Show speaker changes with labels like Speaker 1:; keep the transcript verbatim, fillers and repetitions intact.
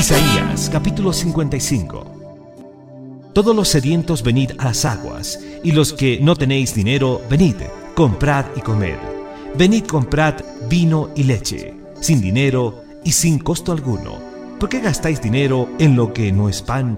Speaker 1: Isaías capítulo cincuenta y cinco. Todos los sedientos venid a las aguas, y los que no tenéis dinero, venid, comprad y comed. Venid, comprad vino y leche, sin dinero y sin costo alguno. ¿Por qué gastáis dinero en lo que no es pan,